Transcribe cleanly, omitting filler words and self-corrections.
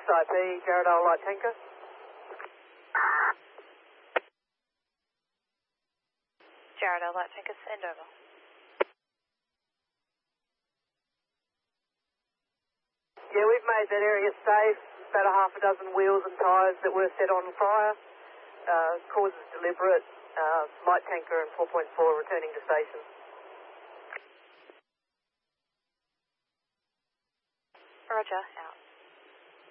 SIP, Jarrahdale Light Tanker. Jarrahdale Light Tanker, send over. Yeah, we've made that area safe. About a half a dozen wheels and tyres that were set on fire. Cause is deliberate. Light Tanker and 4.4 returning to station. Roger, out.